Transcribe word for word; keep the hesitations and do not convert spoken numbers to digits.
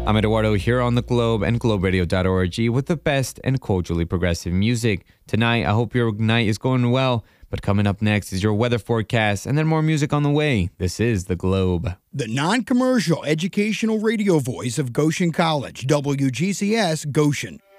I'm Eduardo here on the Globe and globe radio dot org with the best and culturally progressive music. Tonight, I hope your night is going well, but coming up next is your weather forecast and then more music on the way. This is the Globe. The non-commercial educational radio voice of Goshen College, W G C S Goshen.